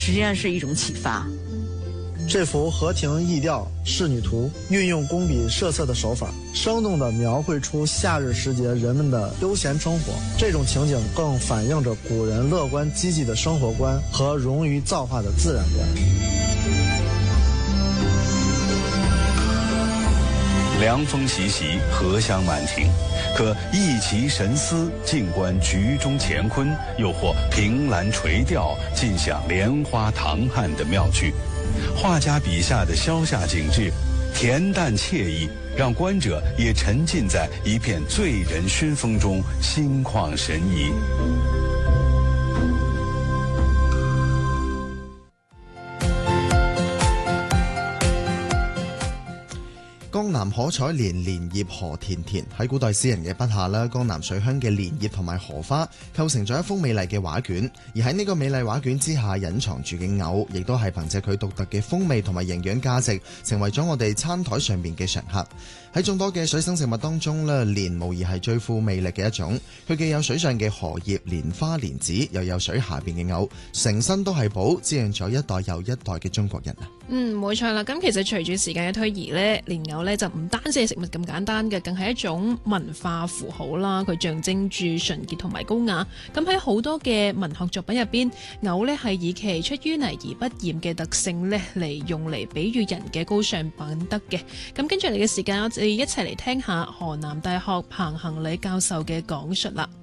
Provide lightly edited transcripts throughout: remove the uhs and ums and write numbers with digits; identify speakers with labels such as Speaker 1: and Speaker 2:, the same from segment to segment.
Speaker 1: 实际上是一种启发。
Speaker 2: 这幅河亭逸调仕女图运用工笔设色的手法，生动地描绘出夏日时节人们的悠闲生活。这种情景更反映着古人乐观积极的生活观和融于造化的自然观。
Speaker 3: 凉风习习，荷香满庭，可逸其神思，静观局中乾坤，又或凭栏垂钓，尽享莲花唐汉的妙趣。画家笔下的萧夏景致，恬淡惬意，让观者也沉浸在一片醉人熏风中，心旷神怡。
Speaker 4: 江南可採蓮，蓮葉何田田。喺古代詩人嘅筆下啦，江南水鄉嘅蓮葉同埋荷花構成咗一幅美麗嘅畫卷，而喺呢個美麗畫卷之下隱藏住嘅藕，亦都係憑借佢獨特嘅風味同埋營養價值，成為咗我哋餐台上面嘅常客。喺眾多嘅水生食物當中咧，蓮無疑係最富魅力嘅一種。佢既有水上嘅荷葉、蓮花、蓮子，又有水下邊嘅藕，成身都係寶，滋養咗一代又一代嘅中國人啊！
Speaker 5: 冇錯啦。咁其實隨住時間嘅推移呢，蓮藕呢就唔單止係食物咁簡單嘅，更係一種文化符號啦。佢象徵住純潔同埋高雅。咁喺好多嘅文學作品入邊，藕呢係以其出淤泥而不染嘅特性呢嚟用嚟比喻人嘅高尚品德嘅。咁跟住嚟嘅時間，我哋一齊嚟聽下河南大學彭行禮教授嘅講述啦。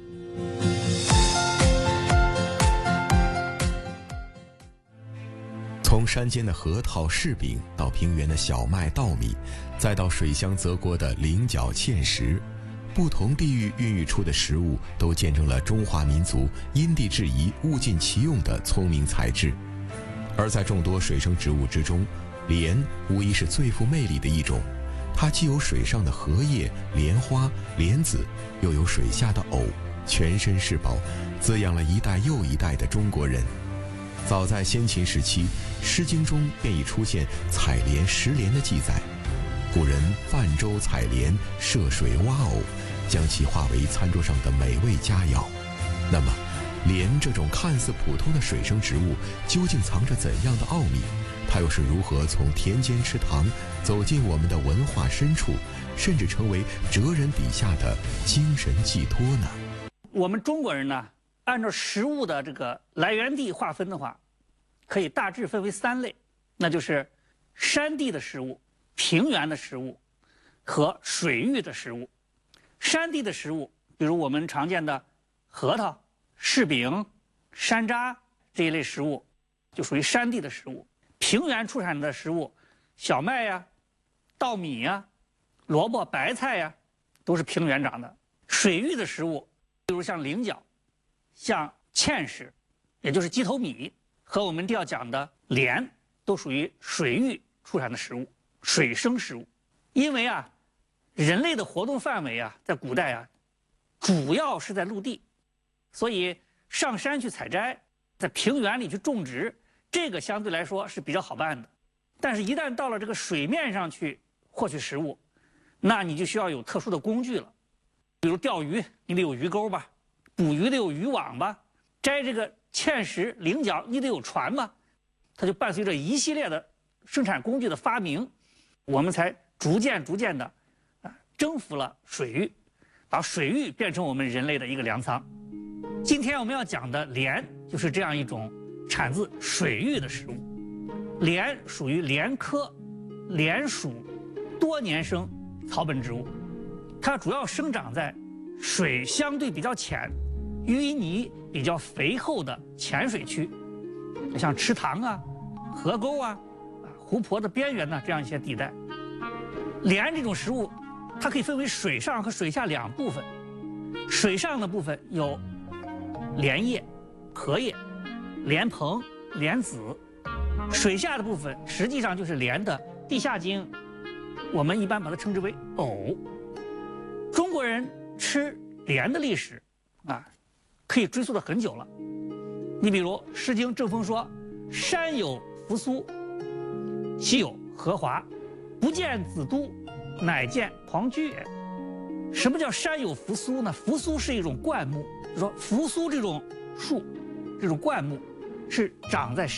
Speaker 6: 從山間的核桃、柿餅，到平原的小麥、稻米，再到水鄉澤國的菱角、芡實，不同地域孕育出的食物，都見證了中華民族因地制宜、物盡其用的聰明才智。而在眾多水生植物之中，蓮無疑是最富魅力的一種。它既有水上的荷葉、蓮花、蓮子，又有水下的藕，全身是寶，滋養了一代又一代的中國人。早在先秦時期，《詩經》中便已出現採蓮食蓮的記載。古人泛舟採蓮，涉水挖藕，將其化為餐桌上的美味佳肴。那麼，蓮這種看似普通的水生植物，究竟藏着怎樣的奧秘？它又是如何從田間池塘走進我們的文化深處，甚至成為哲人筆下的精神寄託呢？
Speaker 7: 我們中國人呢，按照食物的這個來源地劃分的話，可以大致分為3類，那就是山地的食物、平原的食物和水域的食物。山地的食物，比如我們常見的核桃、柿餅、山楂這一類食物，就屬於山地的食物。平原出產的食物，小麥呀、稻米呀、蘿蔔、白菜呀，都是平原長的。水域的食物，比如像菱角、像芡實，也就是雞頭米，和我們要講的蓮，都屬於水域出產的食物，水生食物。因為啊，人類的活動範圍啊，在古代啊，主要是在陸地，所以上山去採摘，在平原裡去種植，這個相對來說是比較好辦的。但是，一旦到了這個水面上去獲取食物，那你就需要有特殊的工具了。比如釣魚，你得有魚鈎吧；捕魚得有漁網吧；摘這個芡實、菱角，你得有船吧。它就伴隨着一系列的生產工具的發明，我們才逐漸的征服了水域，把水域變成我們人類的一個糧倉。今天我們要講的蓮，就是這樣一種產自水域的食物。蓮屬於蓮科蓮屬多年生草本植物，它主要生長在水相對比較淺、淤泥比較肥厚的淺水區，像池塘啊、河溝啊、湖泊的邊緣呢，這樣一些地帶。蓮這種食物，它可以分為水上和水下兩部分。水上的部分有蓮葉、荷葉、蓮蓬、蓮子；水下的部分實際上就是蓮的地下莖，我們一般把它稱之為藕。中國人吃蓮的歷史啊，可以追溯得很久了。你比如《詩經·正風》說：“山有扶蘇，溪有荷華，不見子都，乃見黃居也。”什麼叫山有扶蘇呢？扶蘇是一種灌木，就說扶蘇這種樹，這種灌木， 是长在山